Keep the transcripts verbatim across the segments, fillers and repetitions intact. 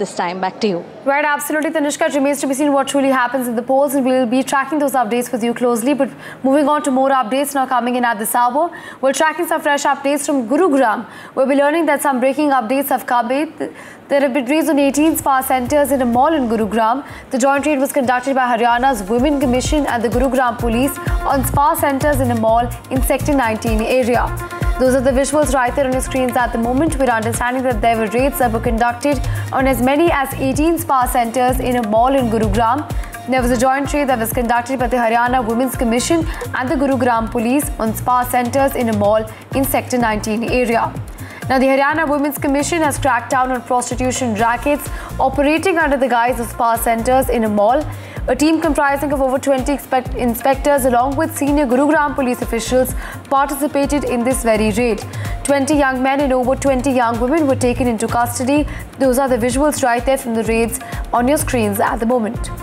this time. Back to you. Right, absolutely, Tanishka. It remains to be seen what truly happens in the polls, and we'll be tracking those updates with you closely. But moving on to more updates now coming in at this hour, we're tracking some fresh updates from Gurugram. We'll be learning that some breaking updates have come in. There have been raids on eighteen spa centres in a mall in Gurugram. The joint raid was conducted by Haryana's Women Commission and the Gurugram Police on spa centres in a mall in Sector nineteen area. Those are the visuals right there on your screens at the moment. We're understanding that there were raids that were conducted on as many as eighteen spa centres in a mall in Gurugram. There was a joint raid that was conducted by the Haryana Women's Commission and the Gurugram Police on spa centres in a mall in Sector nineteen area. Now, the Haryana Women's Commission has cracked down on prostitution rackets operating under the guise of spa centres in a mall. A team comprising of over twenty inspectors along with senior Gurugram police officials participated in this very raid. twenty young men and over twenty young women were taken into custody. Those are the visuals right there from the raids on your screens at the moment.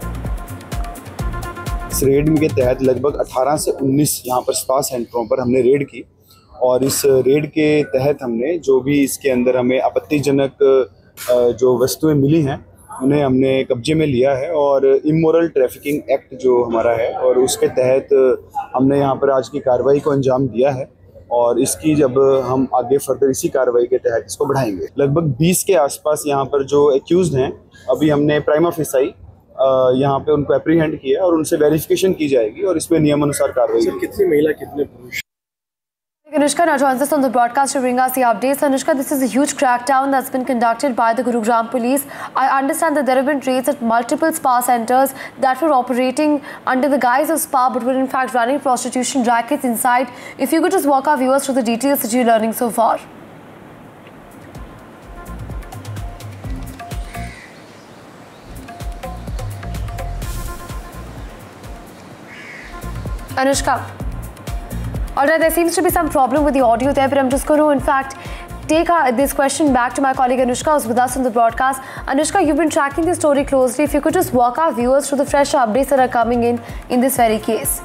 इस red के तहत लगभग अठारह से उन्नीस यहाँ पर spa सेंटरों पर हमने रेड की और इस रेड के तहत हमने जो भी इसके अंदर हमें आपत्तिजनक जो वस्तुएं मिली हैं उन्हें हमने कब्जे में लिया है और इमोरल ट्रैफिकिंग एक्ट जो हमारा है और उसके तहत हमने यहाँ पर आज की कार्रवाई को अंजाम दिया है और इसकी जब हम आगे फर्दर इसी कार्रवाई के तहत इसको बढ़ाएंगे। लगभग बीस के आसपास यहाँ पर जो एक्यूज्ड हैं अभी हमने प्राइमा फेसाई यहाँ पे उनको एप्रीहेंड किया और उनसे वेरिफिकेशन की जाएगी और इसमें नियमानुसार कार्रवाई। कितनी महिला कितने पुरुष? Anushka now joins us on the broadcast to bring us the updates. Anushka, this is a huge crackdown that's been conducted by the Gurugram Police. I understand that there have been raids at multiple spa centres that were operating under the guise of spa but were in fact running prostitution rackets inside. If you could just walk our viewers through the details that you're learning so far. Anushka. Alright, there seems to be some problem with the audio there, but I'm just going to, in fact, take uh, this question back to my colleague Anushka, who's with us on the broadcast. Anushka, you've been tracking this story closely. If you could just walk our viewers through the fresh updates that are coming in in this very case.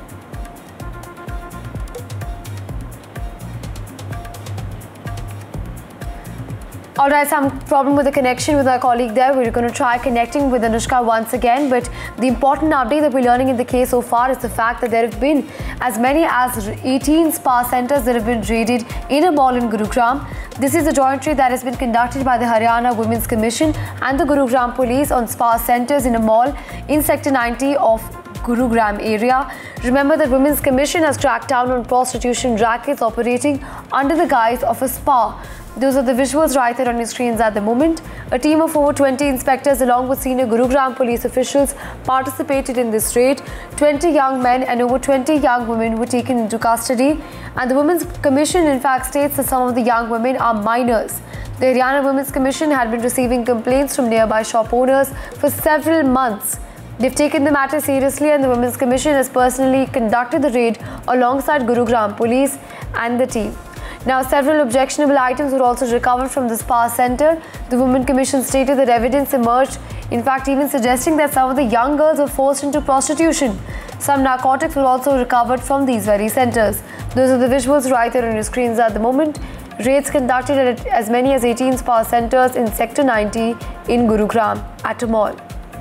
Alright, some problem with the connection with our colleague there. We're going to try connecting with Anushka once again. But the important update that we're learning in the case so far is the fact that there have been as many as eighteen spa centres that have been raided in a mall in Gurugram. This is a joint raid that has been conducted by the Haryana Women's Commission and the Gurugram Police on spa centres in a mall in Sector ninety of Gurugram area. Remember that Women's Commission has cracked down on prostitution rackets operating under the guise of a spa. Those are the visuals right there on your screens at the moment. A team of over twenty inspectors along with senior Gurugram police officials participated in this raid. twenty young men and over twenty young women were taken into custody. And the Women's Commission in fact states that some of the young women are minors. The Haryana Women's Commission had been receiving complaints from nearby shop owners for several months. They've taken the matter seriously and the Women's Commission has personally conducted the raid alongside Gurugram Police and the team. Now, several objectionable items were also recovered from the spa centre. The Women Commission stated that evidence emerged, in fact even suggesting that some of the young girls were forced into prostitution. Some narcotics were also recovered from these very centres. Those are the visuals right there on your screens at the moment. Raids conducted at as many as eighteen spa centres in Sector ninety in Gurugram at a mall.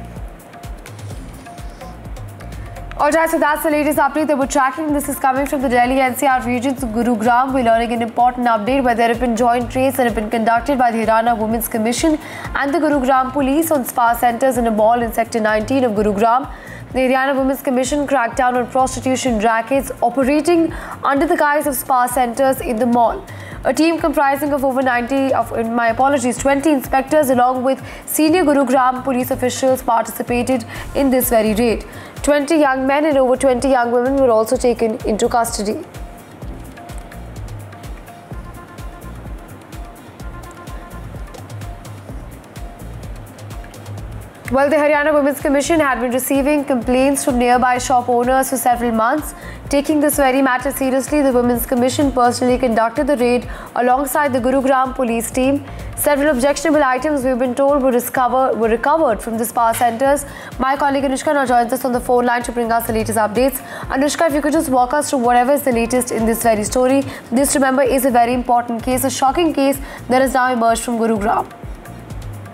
Alright, so that's the latest update that we're tracking. This is coming from the Delhi N C R region to Gurugram. We're learning an important update where there have been joint raids that have been conducted by the Haryana Women's Commission and the Gurugram Police on spa centres in a mall in Sector nineteen of Gurugram. The Haryana Women's Commission cracked down on prostitution rackets operating under the guise of spa centres in the mall. A team comprising of over ninety, of my apologies, twenty inspectors along with senior Gurugram police officials participated in this very raid. twenty young men and over twenty young women were also taken into custody. Well, the Haryana Women's Commission had been receiving complaints from nearby shop owners for several months. Taking this very matter seriously, the Women's Commission personally conducted the raid alongside the Gurugram police team. Several objectionable items, we've been told, were, discover, were recovered from the spa centres. My colleague Anushka now joins us on the phone line to bring us the latest updates. Anushka, if you could just walk us through whatever is the latest in this very story. This, remember, is a very important case, a shocking case that has now emerged from Gurugram.